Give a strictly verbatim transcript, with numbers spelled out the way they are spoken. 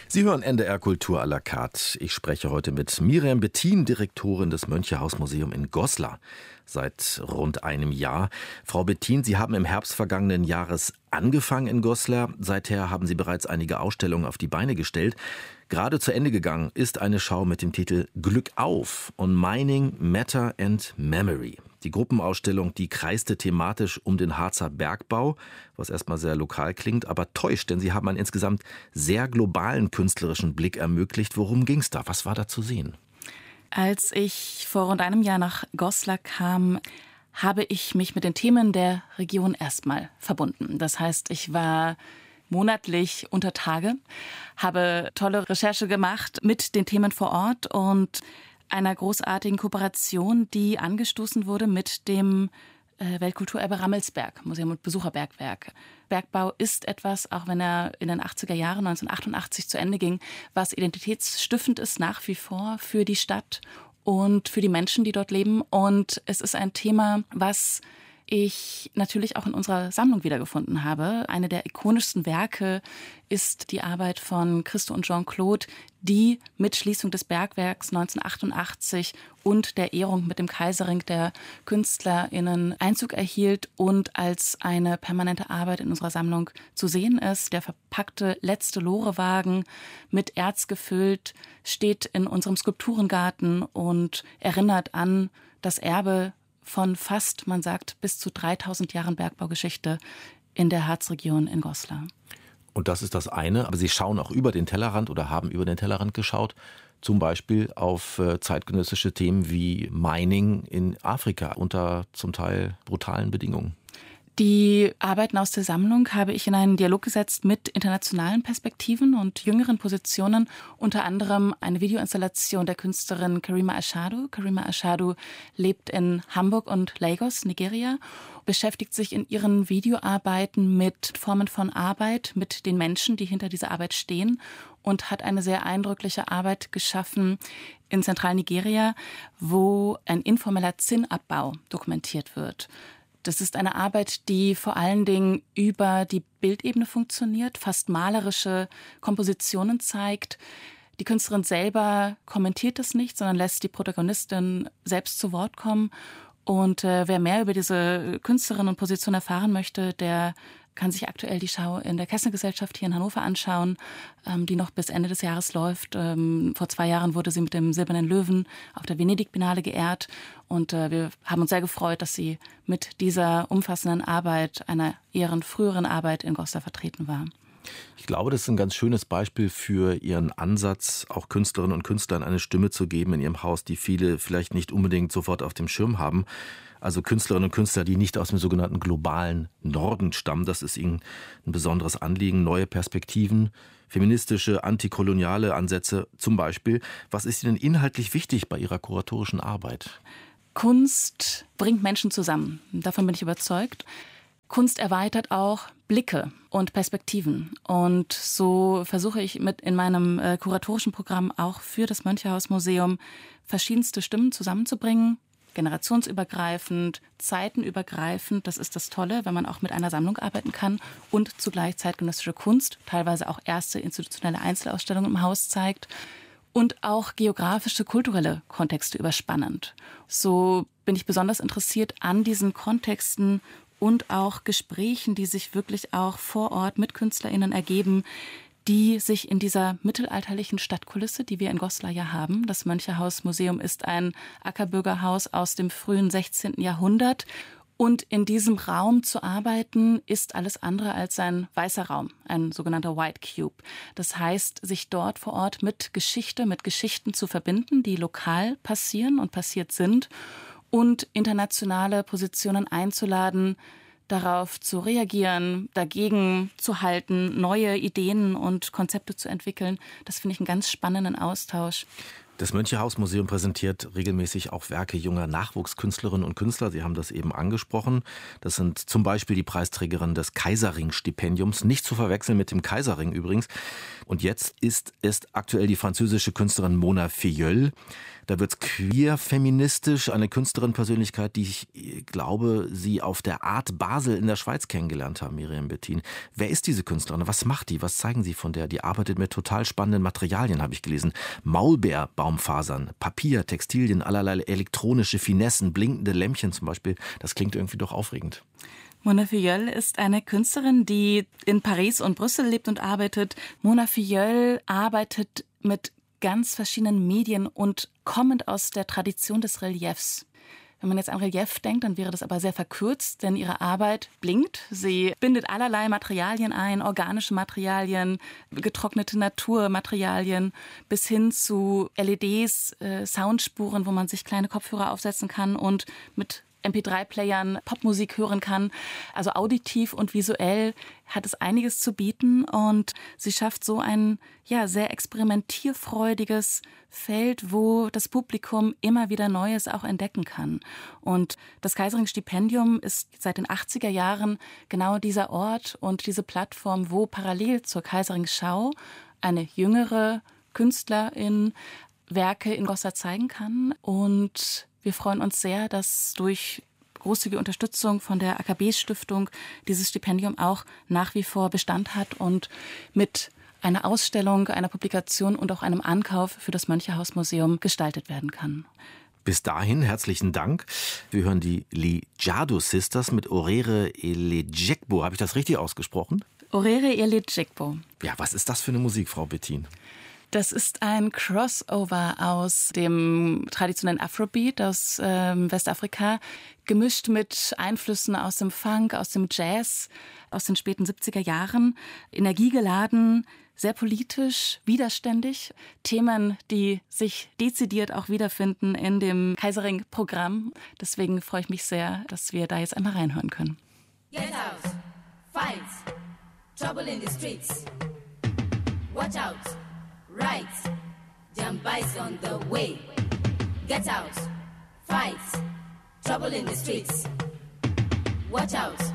Sie hören N D R Kultur à la carte. Ich spreche heute mit Miriam Bettin, Direktorin des Mönchehaus-Museum in Goslar, seit rund einem Jahr. Frau Bettin, Sie haben im Herbst vergangenen Jahres angefangen in Goslar. Seither haben Sie bereits einige Ausstellungen auf die Beine gestellt. Gerade zu Ende gegangen ist eine Schau mit dem Titel Glück auf on Mining, Matter and Memory. Die Gruppenausstellung, die kreiste thematisch um den Harzer Bergbau, was erstmal sehr lokal klingt, aber täuscht, denn Sie haben einen insgesamt sehr globalen künstlerischen Blick ermöglicht. Worum ging es da? Was war da zu sehen? Als ich vor rund einem Jahr nach Goslar kam, habe ich mich mit den Themen der Region erstmal verbunden. Das heißt, ich war monatlich unter Tage, habe tolle Recherche gemacht mit den Themen vor Ort und einer großartigen Kooperation, die angestoßen wurde mit dem Weltkulturerbe Rammelsberg, Museum und Besucherbergwerk. Bergbau ist etwas, auch wenn er in den achtziger Jahren neunzehnhundertachtundachtzig zu Ende ging, was identitätsstiftend ist nach wie vor für die Stadt und für die Menschen, die dort leben. Und es ist ein Thema, was ich natürlich auch in unserer Sammlung wiedergefunden habe. Eine der ikonischsten Werke ist die Arbeit von Christo und Jean-Claude, die mit Schließung des Bergwerks neunzehnhundertachtundachtzig und der Ehrung mit dem Kaiserring der KünstlerInnen Einzug erhielt und als eine permanente Arbeit in unserer Sammlung zu sehen ist. Der verpackte letzte Lorewagen mit Erz gefüllt steht in unserem Skulpturengarten und erinnert an das Erbe von fast, man sagt, bis zu dreitausend Jahren Bergbaugeschichte in der Harzregion in Goslar. Und das ist das eine, aber Sie schauen auch über den Tellerrand oder haben über den Tellerrand geschaut, zum Beispiel auf zeitgenössische Themen wie Mining in Afrika unter zum Teil brutalen Bedingungen. Die Arbeiten aus der Sammlung habe ich in einen Dialog gesetzt mit internationalen Perspektiven und jüngeren Positionen, unter anderem eine Videoinstallation der Künstlerin Karima Ashadu. Karima Ashadu lebt in Hamburg und Lagos, Nigeria, beschäftigt sich in ihren Videoarbeiten mit Formen von Arbeit, mit den Menschen, die hinter dieser Arbeit stehen und hat eine sehr eindrückliche Arbeit geschaffen in Zentralnigeria, wo ein informeller Zinnabbau dokumentiert wird. Das ist eine Arbeit, die vor allen Dingen über die Bildebene funktioniert, fast malerische Kompositionen zeigt. Die Künstlerin selber kommentiert das nicht, sondern lässt die Protagonistin selbst zu Wort kommen. Und äh, wer mehr über diese Künstlerin und Position erfahren möchte, der kann sich aktuell die Schau in der Kessel-Gesellschaft hier in Hannover anschauen, ähm, die noch bis Ende des Jahres läuft. Ähm, vor zwei Jahren wurde sie mit dem Silbernen Löwen auf der Venedig-Biennale geehrt. Und äh, wir haben uns sehr gefreut, dass sie mit dieser umfassenden Arbeit, einer ihren früheren Arbeit in Goslar vertreten war. Ich glaube, das ist ein ganz schönes Beispiel für Ihren Ansatz, auch Künstlerinnen und Künstlern eine Stimme zu geben in Ihrem Haus, die viele vielleicht nicht unbedingt sofort auf dem Schirm haben. Also Künstlerinnen und Künstler, die nicht aus dem sogenannten globalen Norden stammen. Das ist Ihnen ein besonderes Anliegen. Neue Perspektiven, feministische, antikoloniale Ansätze zum Beispiel. Was ist Ihnen inhaltlich wichtig bei Ihrer kuratorischen Arbeit? Kunst bringt Menschen zusammen. Davon bin ich überzeugt. Kunst erweitert auch Blicke und Perspektiven. Und so versuche ich mit in meinem äh, kuratorischen Programm auch für das Mönchehaus-Museum verschiedenste Stimmen zusammenzubringen, generationsübergreifend, zeitenübergreifend. Das ist das Tolle, wenn man auch mit einer Sammlung arbeiten kann und zugleich zeitgenössische Kunst, teilweise auch erste institutionelle Einzelausstellungen im Haus zeigt. Und auch geografische, kulturelle Kontexte überspannend. So bin ich besonders interessiert an diesen Kontexten und auch Gesprächen, die sich wirklich auch vor Ort mit KünstlerInnen ergeben, die sich in dieser mittelalterlichen Stadtkulisse, die wir in Goslar ja haben. Das Mönchehaus-Museum ist ein Ackerbürgerhaus aus dem frühen sechzehnten Jahrhundert. Und in diesem Raum zu arbeiten, ist alles andere als ein weißer Raum, ein sogenannter White Cube. Das heißt, sich dort vor Ort mit Geschichte, mit Geschichten zu verbinden, die lokal passieren und passiert sind, und internationale Positionen einzuladen, darauf zu reagieren, dagegen zu halten, neue Ideen und Konzepte zu entwickeln. Das finde ich einen ganz spannenden Austausch. Das Mönchehaus-Museum präsentiert regelmäßig auch Werke junger Nachwuchskünstlerinnen und Künstler. Sie haben das eben angesprochen. Das sind zum Beispiel die Preisträgerin des Kaiserring-Stipendiums, nicht zu verwechseln mit dem Kaiserring übrigens. Und jetzt ist es aktuell die französische Künstlerin Mona Filleul. Da wird es queer-feministisch, eine Künstlerin-Persönlichkeit, die ich glaube, Sie auf der Art Basel in der Schweiz kennengelernt haben, Miriam Bettin. Wer ist diese Künstlerin? Was macht die? Was zeigen Sie von der? Die arbeitet mit total spannenden Materialien, habe ich gelesen. Maulbeerbaumfasern, Papier, Textilien, allerlei elektronische Finessen, blinkende Lämpchen zum Beispiel. Das klingt irgendwie doch aufregend. Mona Filleul ist eine Künstlerin, die in Paris und Brüssel lebt und arbeitet. Mona Filleul arbeitet mit ganz verschiedenen Medien und kommend aus der Tradition des Reliefs. Wenn man jetzt an Relief denkt, dann wäre das aber sehr verkürzt, denn ihre Arbeit blinkt. Sie bindet allerlei Materialien ein, organische Materialien, getrocknete Naturmaterialien, bis hin zu L E Ds, äh, Soundspuren, wo man sich kleine Kopfhörer aufsetzen kann und mit M P drei Playern Popmusik hören kann. Also auditiv und visuell hat es einiges zu bieten und sie schafft so ein ja sehr experimentierfreudiges Feld, wo das Publikum immer wieder Neues auch entdecken kann. Und das Kaisering-Stipendium ist seit den achtziger Jahren genau dieser Ort und diese Plattform, wo parallel zur Kaisering-Schau eine jüngere Künstlerin Werke in Goslar zeigen kann. Und wir freuen uns sehr, dass durch großzügige Unterstützung von der A K B-Stiftung dieses Stipendium auch nach wie vor Bestand hat und mit einer Ausstellung, einer Publikation und auch einem Ankauf für das Mönchehausmuseum gestaltet werden kann. Bis dahin herzlichen Dank. Wir hören die Lijado Sisters mit Orere Elejekbo. Habe ich das richtig ausgesprochen? Orere Elejekbo. Ja, was ist das für eine Musik, Frau Bettin? Das ist ein Crossover aus dem traditionellen Afrobeat aus ähm, Westafrika, gemischt mit Einflüssen aus dem Funk, aus dem Jazz, aus den späten siebziger Jahren, energiegeladen, sehr politisch, widerständig. Themen, die sich dezidiert auch wiederfinden in dem Kaisering-Programm. Deswegen freue ich mich sehr, dass wir da jetzt einmal reinhören können. Get out, fight, trouble in the streets, watch out. Right, Jamba's on the way. Get out, fight, trouble in the streets. Watch out.